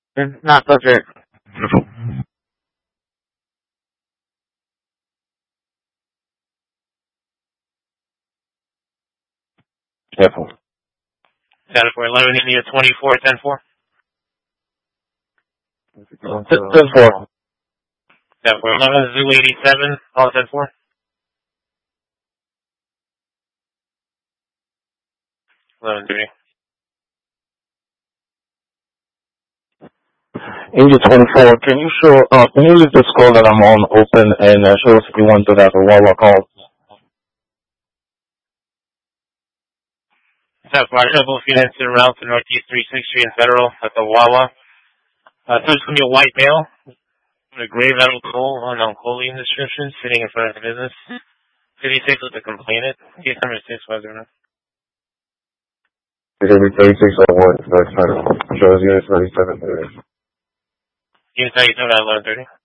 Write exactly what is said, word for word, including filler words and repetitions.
Not subject. Careful. Got it for eleven India twenty-four, ten four. ten four. Got it for eleven Zoo eighty-seven, all ten four. eleven thirty. India twenty-four, can you show, uh, can you leave the scroll that I'm on open and uh, show us if you want to that Wawa call? Got it for Double Phoenix en route to Northeast three sixth Street and Federal at the Wawa. Uh, so it's going to be a white male with a gray metal coal on Uncolean description sitting in front of the business. fifty-six with the complainant. Case number six, whether or not. It's going to be thirty-six oh one, so that's trying to show us unit thirty-seven thirty. Unit thirty-seven at eleven thirty.